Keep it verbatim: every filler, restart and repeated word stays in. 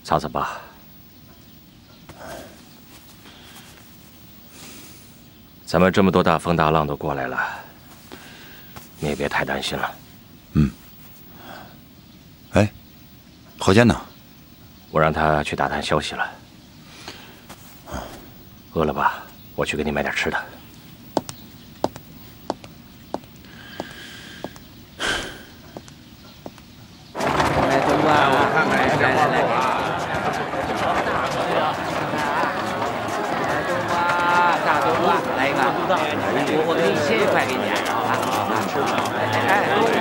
擦擦吧。咱们这么多大风大浪都过来了，你也别太担心了。 嗯。哎，何健呢？ 我让他去打探消息了。饿了吧？我去给你买点吃的。 我我给你切一块给你，好吧？好吧，哎，